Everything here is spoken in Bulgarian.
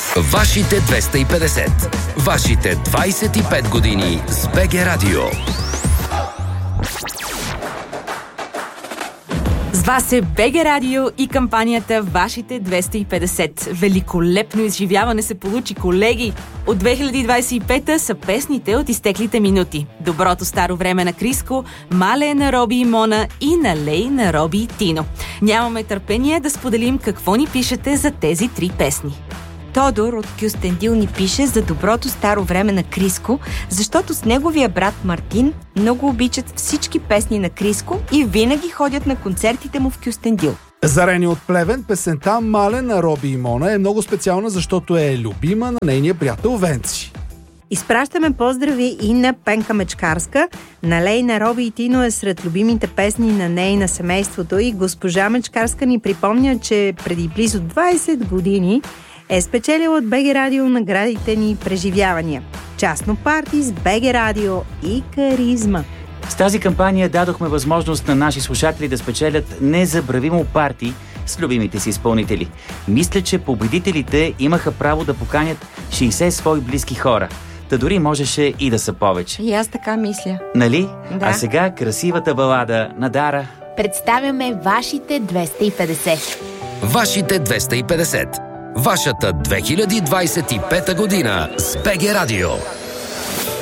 Вашите 250. Вашите 25 години с БГ Радио. С вас е БГ Радио и кампанията Вашите 250. Великолепно изживяване се получи, колеги! От 2025-та са песните от изтеклите минути. Доброто старо време на Криско, Мале на Роби и Мона и Налей на Роби и Тино. Нямаме търпение да споделим какво ни пишете за тези три песни. Тодор от Кюстендил ни пише за доброто старо време на Криско, защото с неговия брат Мартин много обичат всички песни на Криско и винаги ходят на концертите му в Кюстендил. Зарени от Плевен, песента Мале на Роби и Мона е много специална, защото е любима на нейния приятел Венци. Изпращаме поздрави и на Пенка Мечкарска. Налей на Роби и Тино е сред любимите песни на нея и на семейството и госпожа Мечкарска ни припомня, че преди близо 20 години е спечелила от БГ Радио наградите ни преживявания. Частно парти с БГ Радио и Каризма. С тази кампания дадохме възможност на наши слушатели да спечелят незабравимо парти с любимите си изпълнители. Мисля, че победителите имаха право да поканят 60 свои близки хора. Та дори можеше и да са повече. И аз така мисля. Нали? Да. А сега красивата балада на Дара. Представяме Вашите 250. Вашите 250. Вашата 2025 година с БГ Радио.